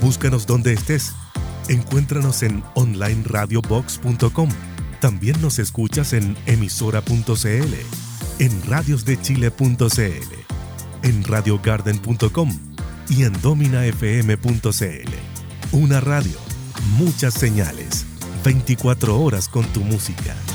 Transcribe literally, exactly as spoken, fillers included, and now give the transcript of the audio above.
Búscanos donde estés. Encuéntranos en online radio box punto com. También nos escuchas en emisora punto c l, en radios de chile punto c l, en radio garden punto com y en domina f m punto c l. Una radio, muchas señales, veinticuatro horas con tu música.